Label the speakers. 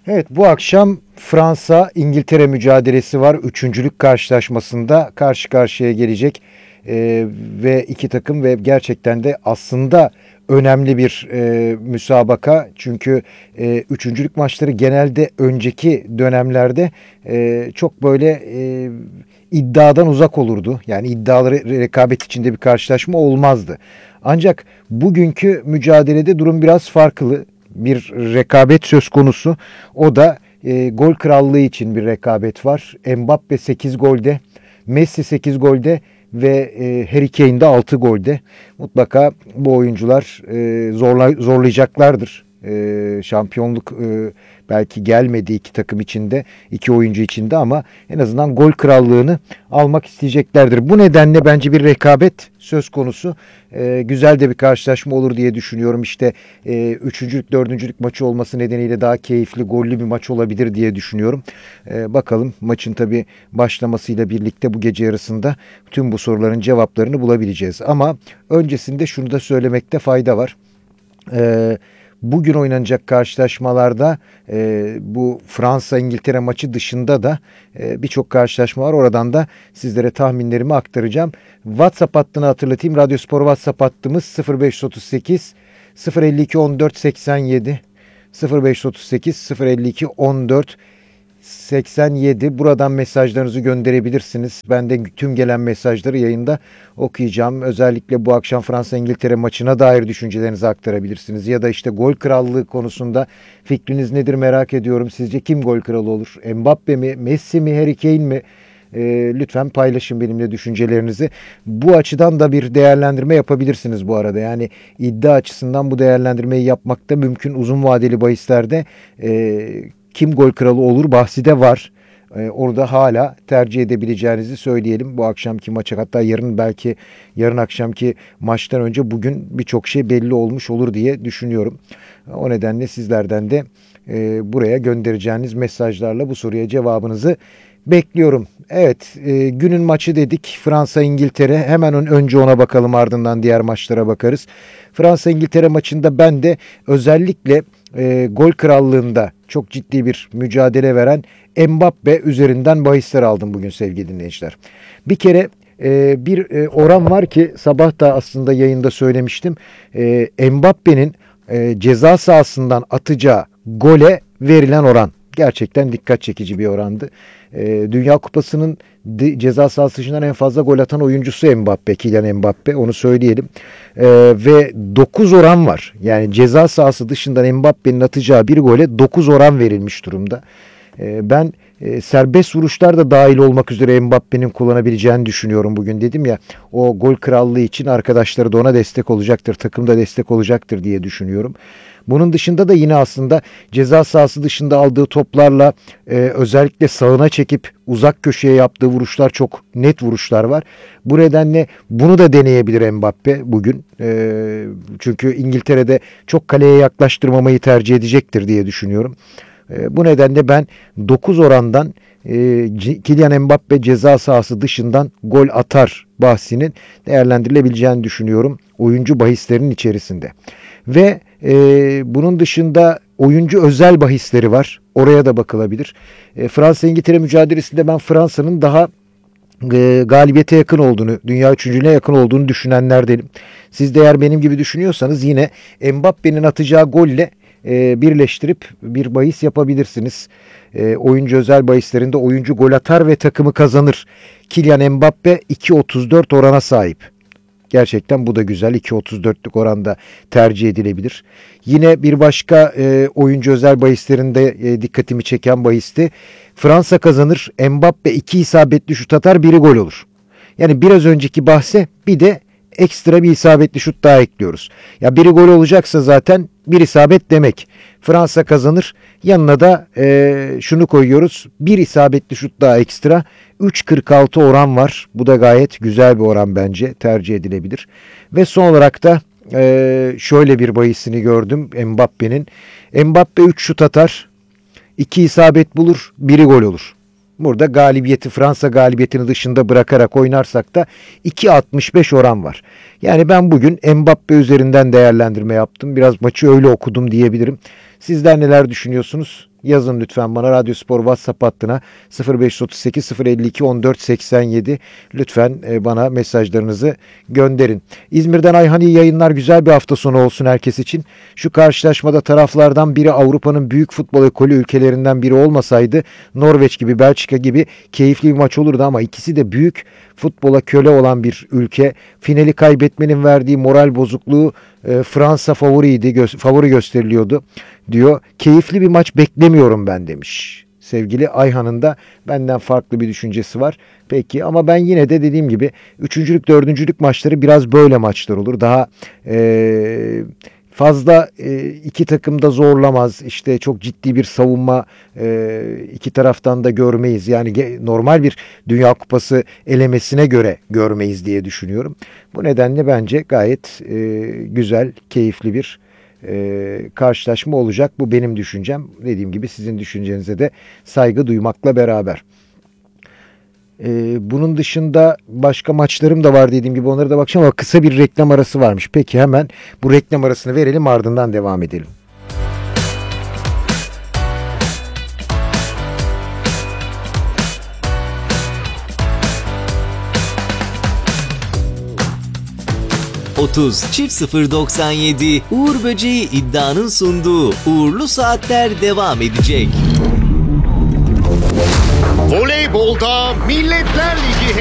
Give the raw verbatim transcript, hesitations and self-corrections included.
Speaker 1: Evet, bu akşam Fransa-İngiltere mücadelesi var. Üçüncülük karşılaşmasında karşı karşıya gelecek Ee, ve iki takım ve gerçekten de aslında önemli bir e, müsabaka. Çünkü e, üçüncülük maçları genelde önceki dönemlerde e, çok böyle e, iddiadan uzak olurdu. Yani iddiaları rekabet içinde bir karşılaşma olmazdı. Ancak bugünkü mücadelede durum biraz farklı. Bir rekabet söz konusu. O da e, gol krallığı için bir rekabet var. Mbappe sekiz golde, Messi sekiz golde ve e, Harry Kane de altı golde. Mutlaka bu oyuncular e, zorla, zorlayacaklardır. E, şampiyonluk e, belki gelmedi iki takım içinde, iki oyuncu içinde ama en azından gol krallığını almak isteyeceklerdir. Bu nedenle bence bir rekabet söz konusu. E, güzel de bir karşılaşma olur diye düşünüyorum. İşte e, üçüncülük, dördüncülük maçı olması nedeniyle daha keyifli, gollü bir maç olabilir diye düşünüyorum. E, bakalım maçın tabii başlamasıyla birlikte bu gece yarısında tüm bu soruların cevaplarını bulabileceğiz. Ama öncesinde şunu da söylemekte fayda var. Eee Bugün oynanacak karşılaşmalarda e, bu Fransa-İngiltere maçı dışında da e, birçok karşılaşma var. Oradan da sizlere tahminlerimi aktaracağım. WhatsApp hattını hatırlatayım. Radyospor WhatsApp hattımız sıfır beş otuz sekiz sıfır elli iki on dört seksen yedi sıfır beş otuz sekiz sıfır elli iki on dört seksen yedi. Buradan mesajlarınızı gönderebilirsiniz. Ben de tüm gelen mesajları yayında okuyacağım. Özellikle bu akşam Fransa-İngiltere maçına dair düşüncelerinizi aktarabilirsiniz. Ya da işte gol krallığı konusunda fikriniz nedir merak ediyorum. Sizce kim gol kralı olur? Mbappe mi, Messi mi, Harry Kane mi? E, lütfen paylaşın benimle düşüncelerinizi. Bu açıdan da bir değerlendirme yapabilirsiniz bu arada. Yani iddia açısından bu değerlendirmeyi yapmak da mümkün. Uzun vadeli bahislerde e, kim gol kralı olur bahsi de var. Ee, orada hala tercih edebileceğinizi söyleyelim. Bu akşamki maça, hatta yarın, belki yarın akşamki maçtan önce bugün birçok şey belli olmuş olur diye düşünüyorum. O nedenle sizlerden de e, buraya göndereceğiniz mesajlarla bu soruya cevabınızı bekliyorum. Evet, e, günün maçı dedik. Fransa-İngiltere. Hemen önce ona bakalım, ardından diğer maçlara bakarız. Fransa-İngiltere maçında ben de özellikle e, gol krallığında çok ciddi bir mücadele veren Mbappe üzerinden bahisler aldım bugün sevgili dinleyiciler. Bir kere e, bir e, oran var ki sabah da aslında yayında söylemiştim. E, Mbappe'nin e, ceza sahasından atacağı gole verilen oran gerçekten dikkat çekici bir orandı. E, Dünya Kupası'nın de, ceza sahası dışından en fazla gol atan oyuncusu Mbappe, Kylian Mbappe, onu söyleyelim. E, ve dokuz oran var. Yani ceza sahası dışından Mbappe'nin atacağı bir gole dokuz oran verilmiş durumda. E, ben e, serbest vuruşlar da dahil olmak üzere Mbappe'nin kullanabileceğini düşünüyorum bugün, dedim ya. O gol krallığı için arkadaşları da ona destek olacaktır, takım da destek olacaktır diye düşünüyorum. Bunun dışında da yine aslında ceza sahası dışında aldığı toplarla e, özellikle sağına çekip uzak köşeye yaptığı vuruşlar, çok net vuruşlar var. Bu nedenle bunu da deneyebilir Mbappe bugün. E, çünkü İngiltere'de çok kaleye yaklaştırmamayı tercih edecektir diye düşünüyorum. E, bu nedenle ben dokuz orandan e, Kylian Mbappe ceza sahası dışından gol atar bahsinin değerlendirilebileceğini düşünüyorum oyuncu bahislerinin içerisinde. Ve e, bunun dışında oyuncu özel bahisleri var. Oraya da bakılabilir. E, Fransa-İngiltere mücadelesinde ben Fransa'nın daha e, galibiyete yakın olduğunu, dünya üçüncülüğüne yakın olduğunu düşünenlerdenim. Siz de eğer benim gibi düşünüyorsanız yine Mbappe'nin atacağı golle e, birleştirip bir bahis yapabilirsiniz. E, oyuncu özel bahislerinde oyuncu gol atar ve takımı kazanır. Kylian Mbappe iki otuz dört orana sahip. Gerçekten bu da güzel. iki otuz dörtlük oranda tercih edilebilir. Yine bir başka e, oyuncu özel bahislerinde e, dikkatimi çeken bahisti. Fransa kazanır, Mbappe iki isabetli şut atar, biri gol olur. Yani biraz önceki bahse bir de ekstra bir isabetli şut daha ekliyoruz. Ya biri gol olacaksa zaten bir isabet demek. Fransa kazanır, yanına da e, şunu koyuyoruz. Bir isabetli şut daha ekstra. üç kırk altı oran var. Bu da gayet güzel bir oran bence. Tercih edilebilir. Ve son olarak da e, şöyle bir bahisini gördüm Mbappe'nin. Mbappe üç şut atar, iki isabet bulur, biri gol olur. Burada galibiyeti, Fransa galibiyetini dışında bırakarak oynarsak da iki altmış beş oran var. Yani ben bugün Mbappe üzerinden değerlendirme yaptım. Biraz maçı öyle okudum diyebilirim. Sizler neler düşünüyorsunuz? yazın lütfen bana Radyospor WhatsApp hattına sıfır beş otuz sekiz sıfır elli iki on dört seksen yedi lütfen e, bana mesajlarınızı gönderin. İzmir'den Ayhan, iyi yayınlar, güzel bir hafta sonu olsun herkes için. Şu karşılaşmada taraflardan biri Avrupa'nın büyük futbol ekolü ülkelerinden biri olmasaydı Norveç gibi, Belçika gibi keyifli bir maç olurdu ama ikisi de büyük futbola köle olan bir ülke. Finali kaybetmenin verdiği moral bozukluğu e, Fransa favoriydi, gö- favori gösteriliyordu diyor. Keyifli bir maç beklemiyorum ben demiş. Sevgili Ayhan'ın da benden farklı bir düşüncesi var. Peki ama ben yine de dediğim gibi üçüncülük, dördüncülük maçları biraz böyle maçlar olur. Daha e, fazla e, iki takım da zorlamaz. İşte çok ciddi bir savunma e, iki taraftan da görmeyiz. Yani ge- normal bir Dünya Kupası elemesine göre görmeyiz diye düşünüyorum. Bu nedenle bence gayet e, güzel, keyifli bir e, karşılaşma olacak. Bu benim düşüncem. Dediğim gibi sizin düşüncenize de saygı duymakla beraber. Ee, bunun dışında başka maçlarım da var dediğim gibi, onlara da bakacağım ama kısa bir reklam arası varmış. Peki hemen bu reklam arasını verelim, ardından devam edelim.
Speaker 2: otuz çift sıfır doksan yedi Uğur Böceği iddianın sunduğu Uğurlu Saatler devam edecek.
Speaker 3: Voleybolda Milletler Ligi